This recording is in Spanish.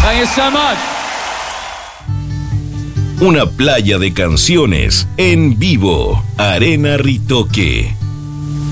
Thank you so much. Una playa de canciones en vivo. Arena Ritoque.